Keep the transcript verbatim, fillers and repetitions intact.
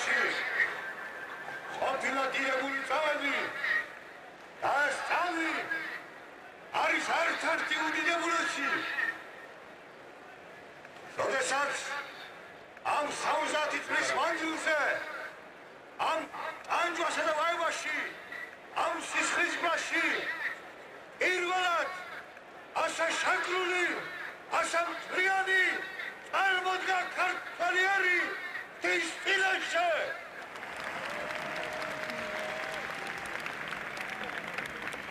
კავშირში ყოფილა დიდებული წავედი და ეს წავი არის ერთ-ერთი უდიდებულესი. როდესაც ამ სამოცდაათი წლის მანძილზე ამ ტანჯვასა და ვაებაში ამ სისხლისგრაში პირველად ასე შეკრული ასე მთლიანი წარმოდგა ქართველი ერი ღვთის წინაშე